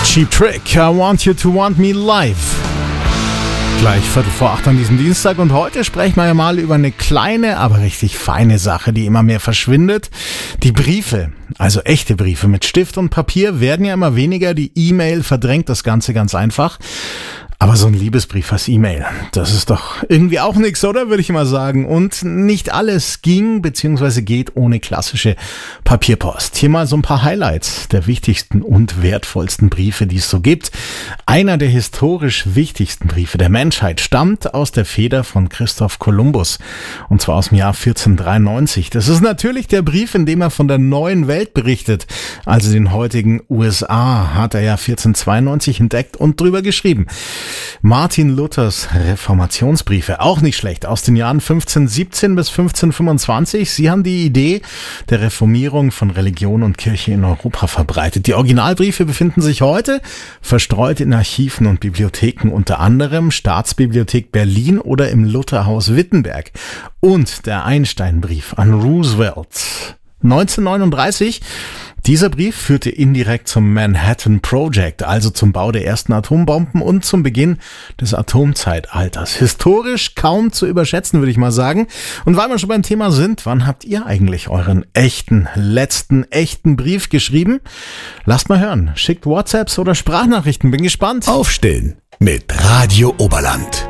Cheap Trick, I Want You to Want Me Live. Gleich 7:45 an diesem Dienstag und heute sprechen wir ja mal über eine kleine, aber richtig feine Sache, die immer mehr verschwindet. Die Briefe, also echte Briefe mit Stift und Papier, werden ja immer weniger. Die E-Mail verdrängt das Ganze ganz einfach. Aber so ein Liebesbrief als E-Mail, das ist doch irgendwie auch nix, oder? Würde ich mal sagen. Und nicht alles ging bzw. geht ohne klassische Papierpost. Hier mal so ein paar Highlights der wichtigsten und wertvollsten Briefe, die es so gibt. Einer der historisch wichtigsten Briefe der Menschheit stammt aus der Feder von Christoph Kolumbus. Und zwar aus dem Jahr 1493. Das ist natürlich der Brief, in dem er von der neuen Welt berichtet. Also den heutigen USA hat er ja 1492 entdeckt und drüber geschrieben. Martin Luthers Reformationsbriefe, auch nicht schlecht, aus den Jahren 1517 bis 1525. Sie haben die Idee der Reformierung von Religion und Kirche in Europa verbreitet. Die Originalbriefe befinden sich heute verstreut in Archiven und Bibliotheken, unter anderem Staatsbibliothek Berlin oder im Lutherhaus Wittenberg. Und der Einstein-Brief an Roosevelt 1939. Dieser Brief führte indirekt zum Manhattan Project, also zum Bau der ersten Atombomben und zum Beginn des Atomzeitalters. Historisch kaum zu überschätzen, würde ich mal sagen. Und weil wir schon beim Thema sind, wann habt ihr eigentlich euren letzten echten Brief geschrieben? Lasst mal hören. Schickt WhatsApps oder Sprachnachrichten, bin gespannt. Aufstehen mit Radio Oberland.